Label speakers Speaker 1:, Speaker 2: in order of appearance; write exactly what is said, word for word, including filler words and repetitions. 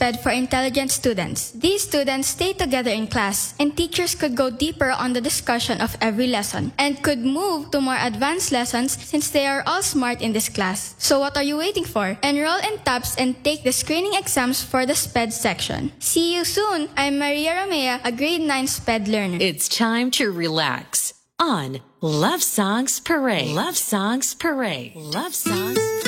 Speaker 1: SPED for intelligent students. These students stay together in class, and teachers could go deeper on the discussion of every lesson, and could move to more advanced lessons since they are all smart in this class. So what are you waiting for? Enroll in TAPS and take the screening exams for the SPED section. See you soon! I'm Maria Romea, a grade nine SPED learner.
Speaker 2: It's time to relax on Love Songs Parade. Love Songs Parade. Love Songs